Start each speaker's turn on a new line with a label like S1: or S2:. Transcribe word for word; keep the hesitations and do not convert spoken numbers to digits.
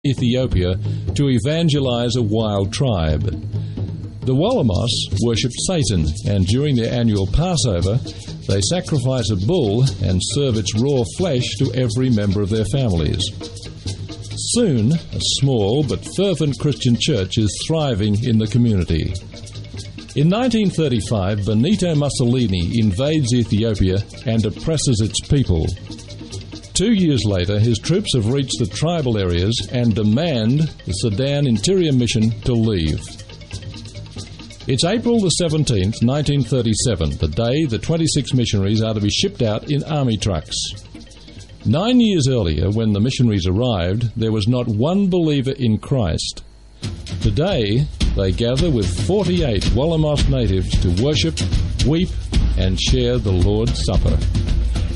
S1: Ethiopia to evangelize a wild tribe. The Wallamos worship Satan, and during their annual Passover, they sacrifice a bull and serve its raw flesh to every member of their families. Soon, a small but fervent Christian church is thriving in the community. In nineteen thirty-five, Benito Mussolini invades Ethiopia and oppresses its people. Two years later, his troops have reached the tribal areas and demand the Sudan Interior Mission to leave. It's April the seventeenth, nineteen thirty-seven, the day the twenty-six missionaries are to be shipped out in army trucks. Nine years earlier, when the missionaries arrived, there was not one believer in Christ. Today, they gather with forty-eight Wallamos natives to worship, weep, and share the Lord's Supper.